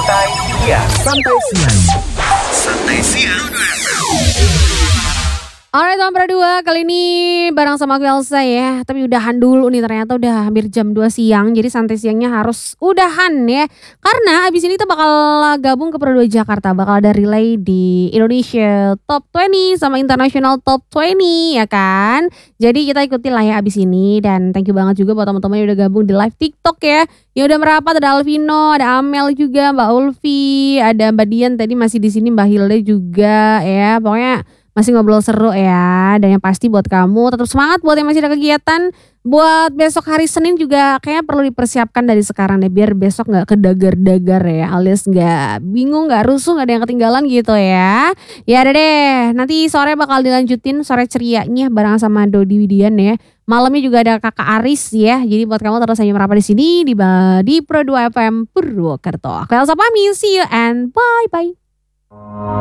Santai siang. Alright, nomor 2 kali ini bareng sama aku Elsa ya. Tapi udahan dulu nih, ternyata udah hampir jam 2 siang. Jadi santai siangnya harus udahan ya. Karena abis ini kita bakal gabung ke Pro 2 Jakarta. Bakal ada relay di Indonesia Top 20 sama International Top 20 ya kan. Jadi kita ikuti lah ya abis ini. Dan thank you banget juga buat teman-teman yang udah gabung di live TikTok ya. Yang udah merapat, ada Alvino, ada Amel juga, Mbak Ulfi, ada Mbak Dian tadi masih di sini, Mbak Hilda juga ya. Pokoknya masih ngobrol seru ya. Dan yang pasti buat kamu tetap semangat buat yang masih ada kegiatan. Buat besok hari Senin juga kayaknya perlu dipersiapkan dari sekarang deh. Biar besok gak kedagar-dagar ya. Alias gak bingung, gak rusuh, gak ada yang ketinggalan gitu ya. Ya ada deh. Nanti sore bakal dilanjutin sore cerianya bareng sama Dodi Widian ya. Malamnya juga ada Kakak Aris ya. Jadi buat kamu terus aja merapat di sini di Pro 2 FM Purwokerto. Aku Elsa pamit. See you and bye-bye.